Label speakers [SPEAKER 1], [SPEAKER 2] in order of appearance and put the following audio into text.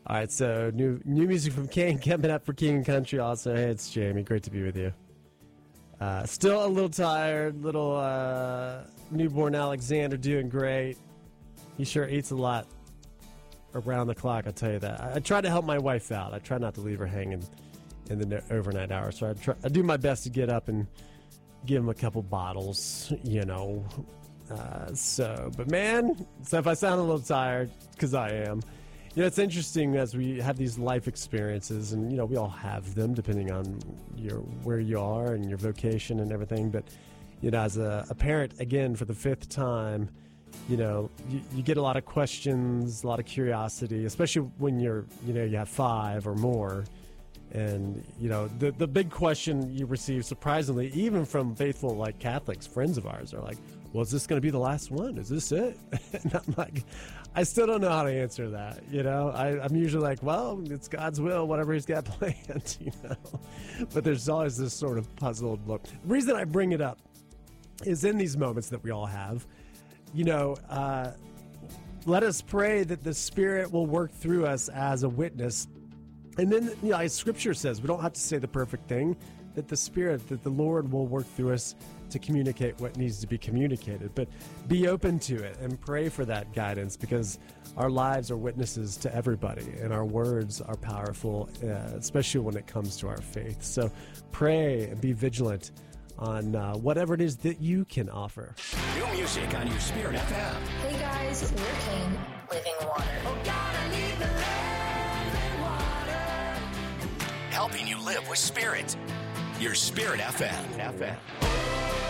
[SPEAKER 1] All right, so new music from Kane coming up for King and Country also. Hey, it's Jamie. Great to be with you. Still a little tired. Little newborn Alexander doing great. He sure eats a lot around the clock, I'll tell you that. I try to help my wife out. I try not to leave her hanging in the overnight hours. So I do my best to get up and give him a couple bottles, But man, so if I sound a little tired, because I am. It's interesting as we have these life experiences, and we all have them depending on where you are and your vocation and everything. But as a parent, again for the fifth time, you get a lot of questions, a lot of curiosity, especially when you have 5 or more. And the big question you receive, surprisingly, even from faithful like Catholics, friends of ours, are like, well, is this going to be the last one? Is this it? And I'm like, I still don't know how to answer that. I'm usually like, well, it's God's will, whatever he's got planned, But there's always this sort of puzzled look. The reason I bring it up is in these moments that we all have, let us pray that the Spirit will work through us as a witness. And then, as Scripture says, we don't have to say the perfect thing, that the Lord will work through us to communicate what needs to be communicated. But be open to it and pray for that guidance, because our lives are witnesses to everybody, and our words are powerful, especially when it comes to our faith. So pray and be vigilant on whatever it is that you can offer.
[SPEAKER 2] New music on your Spirit FM.
[SPEAKER 3] Hey guys, we're Kane, Living Water.
[SPEAKER 2] Oh God, I need the living water. Helping you live with Spirit. Your Spirit FM.